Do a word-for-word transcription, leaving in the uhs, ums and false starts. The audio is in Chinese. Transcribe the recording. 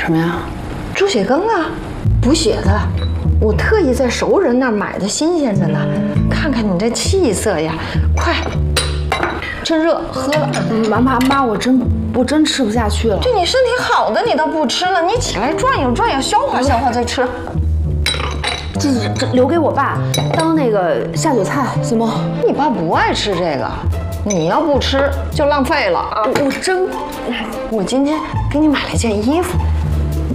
什么呀？ 猪血羹啊，补血的。我特意在熟人那儿买的，新鲜着呢。看看你这气色呀，快，趁热喝了。 妈妈妈，我真我真吃不下去了。 对你身体好的你倒不吃了，你起来转悠转悠，消化消化再吃。 这这留给我爸当那个下酒菜行吗？ 你爸不爱吃这个，你要不吃就浪费了啊！ 我我真， 我今天给你买了件衣服。